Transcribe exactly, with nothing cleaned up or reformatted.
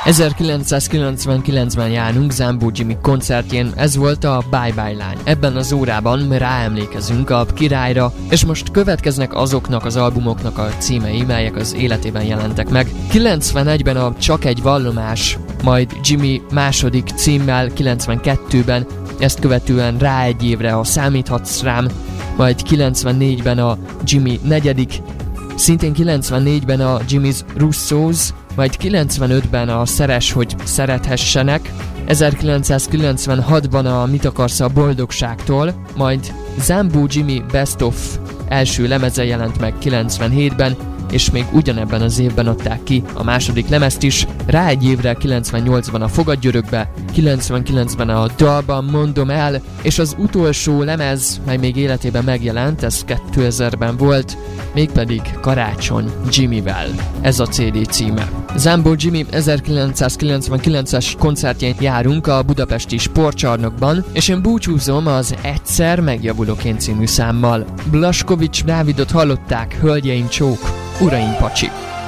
ezerkilencszázkilencvenkilencben járunk Zambó Jimmy koncertjén, ez volt a Bye Bye Lány. Ebben az órában ráemlékezünk a királyra, és most következnek azoknak az albumoknak a címei, melyek az életében jelentek meg. kilencvenegyben a Csak egy vallomás, majd Jimmy második címmel kilencvenkettőben, ezt követően Rá egy évre a Számíthatsz rám, majd kilencvennégyben a Jimmy negyedik, szintén kilencvennégyben a Jimmy's Russos, majd kilencvenötben a Szeress, hogy szerethessenek, ezerkilencszázkilencvenhatban a Mit akarsz a boldogságtól, majd Zambó Jimmy Best of első lemeze jelent meg kilencvenhétben, és még ugyanebben az évben adták ki a második lemezt is. Rá egy évre kilencvennyolcban a Fogadj örökbe, kilencvenkilencben a Dalban mondom el, és az utolsó lemez, mely még életében megjelent, ez kétezerben volt, mégpedig Karácsony Jimmyvel. Ez a cé dé címe. Zambó Jimmy ezerkilencszázkilencvenkilences koncertjén járunk a budapesti Sportcsarnokban, és én búcsúzom az Egyszer megjavulok én című számmal. Blaskovics Dávidot hallották, hölgyeim csók, uraim pacsi.